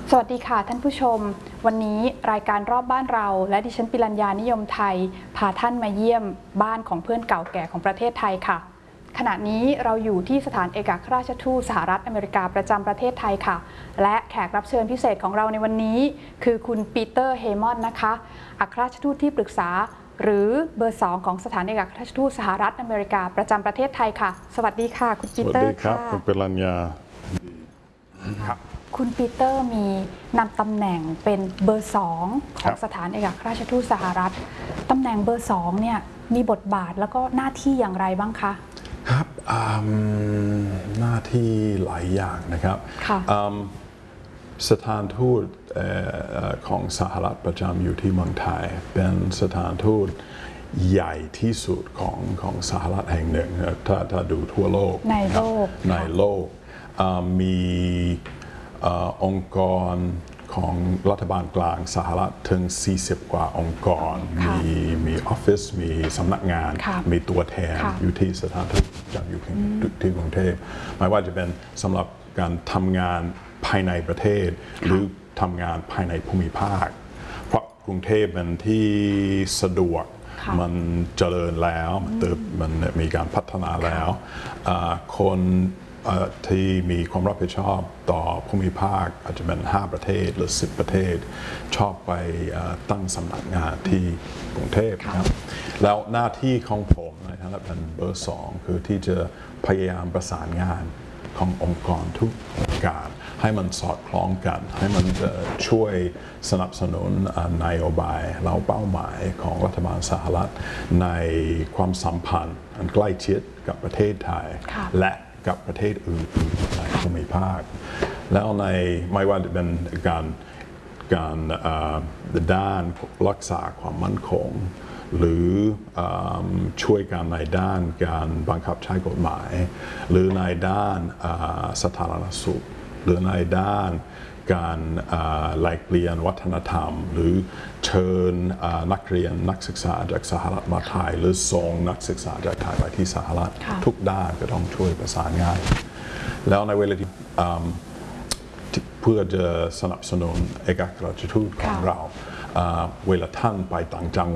สวัสดีค่ะท่านผู้ชมวันนี้รายการรอบบ้านเราและดิฉันปิรัญญานิยมไทยพาท่านมาเยี่ยมบ้านของเพื่อนเก่าแก่ของประเทศไทยค่ะขณะนี้เราอยู่ที่สถานเอกอัครราชทูตสหรัฐอเมริกาประจำประเทศไทยค่ะและแขกรับเชิญพิเศษของเราในวันนี้คือคุณปีเตอร์เฮมอนนะคะอัครราชทูตที่ปรึกษาหรือเบอร์2ของสถานเอกอัครราชทูตสหรัฐอเมริกาประจำประเทศไทยค่ะสวัสดีค่ะคุณปีเตอร์ค่ะสวัสดีครับคุณปิรัญญาครับคุณปีเตอร์มีนำตำแหน่งเป็นเบอร์2ของสถานเอกอัครราชทูตสหรัฐตำแหน่งเบอร์2เนี่ยมีบทบาทแล้วก็หน้าที่อย่างไรบ้างคะครับหน้าที่หลายอย่างนะครับสถานทูตของสหรัฐประจำอยู่ที่เมืองไทยเป็นสถานทูตใหญ่ที่สุดของสหรัฐแห่งหนึ่งถ้าดูทั่วโลกในโลกมีองค์กรของรัฐบาลกลางสหรัฐถึง40 กว่าองค์กรมีออฟฟิศมีสำนักงานมีตัวแทนอยู่ที่สถานทูตจากอยู่ที่กรุงเทพไม่ว่าจะเป็นสำหรับการทำงานภายในประเทศหรือทำงานภายในภูมิภาคเพราะกรุงเทพเป็นที่สะดวกมันเจริญแล้วมันมีการพัฒนาแล้วคนที่มีความรับผิดชอบต่อภูมิภาคอาจจะเป็น5 ประเทศหรือ10 ประเทศชอบไปตั้งสำนักงานที่กรุงเทพครับแล้วหน้าที่ของผมในฐานะเป็นเบอร์2คือที่จะพยายามประสานงานขององค์กรทุกองค์การให้มันสอดคล้องกันให้มันช่วยสนับสนุนนโยบายเราเป้าหมายของรัฐบาลสหรัฐในความสัมพันธ์อันใกล้ชิดกับประเทศไทยและกับประเทศอื่นๆในภูมิภาคแล้วในไม่ว่าจะเป็นการด้านรักษาความมั่นคงหรือช่วยกันในด้านการบังคับใช้กฎหมายหรือในด้านสาธารณสุขหรือในด้านการแลกเปลี่ยนวัฒนธรรมหรือเชิญนักเรียนนักศึกษาจากสหรัฐมาไทยหรือส่งนักศึกษาจากไทยไปที่สหรัฐทุกด้านก็ต้องช่วยประสานงานแล้วในเวลาที่เพื่อจะสนับสนุนเอกอัครราชทูตของเราเวลาท่านไปต่างจัง